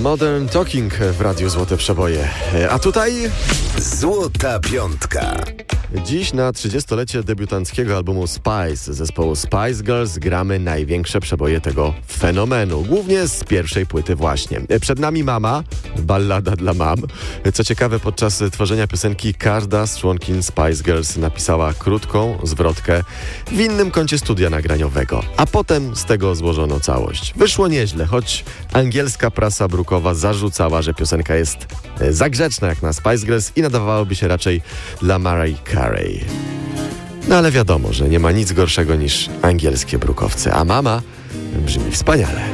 Modern Talking w Radiu Złote Przeboje. A tutaj Złota Piątka. dziś na 30-lecie debiutanckiego albumu Spice zespołu Spice Girls gramy największe przeboje tego fenomenu. Głównie z pierwszej płyty właśnie. Przed nami Mama, ballada dla mam. Co ciekawe, podczas tworzenia piosenki każda z członkiń Spice Girls napisała krótką zwrotkę w innym kącie studia nagraniowego. A potem z tego złożono całość. Wyszło nieźle, choć angielska prasa brukowa zarzucała, że piosenka jest za grzeczna jak na Spice Girls i nadawałoby się raczej dla Mariah Carey. No ale wiadomo, że nie ma nic gorszego niż angielskie brukowce, a Mama brzmi wspaniale.